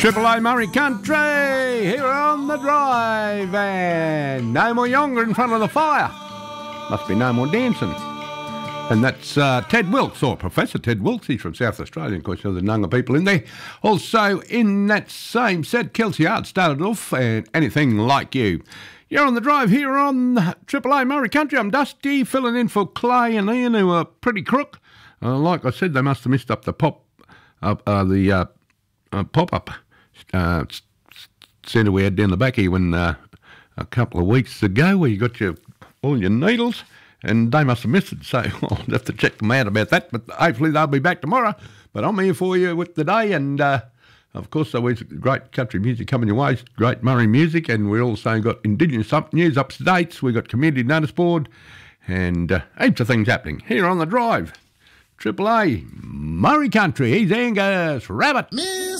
Triple A Murray Country, here on the drive, and no more younger in front of the fire. Must be no more dancing. And that's Ted Wilkes, or Professor Ted Wilkes. He's from South Australia. Of course, there's younger people in there. Also, in that same set, Kelsey Hart started off, and Anything Like You. You're on the drive here on Triple A Murray Country. I'm Dusty, filling in for Clay and Ian, who are pretty crook. Like I said, they must have missed up the pop-up centre we had down the back here when a couple of weeks ago, where you got all your needles, and they must have missed it. So I'll have to check them out about that. But hopefully they'll be back tomorrow. But I'm here for you with the day, and of course, always great country music coming your way, great Murray music, and we've also got Indigenous news up to date. We've got community notice board, and heaps of things happening here on the drive. Triple A Murray Country. He's Angus Rabbit.